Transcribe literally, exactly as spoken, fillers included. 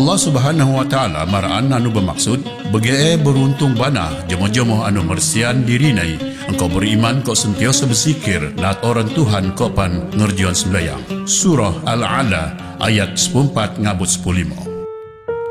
Allah Subhanahu wa taala maraan anu bermaksud begae beruntung bana jemo-jemo anu mersian dirinai engkau beriman kau sentiasa bersikir lat orang Tuhan kau pan ngerjian sembahyang. Surah Al-Ala ayat sepuluh empat ngabut sepuluh lima.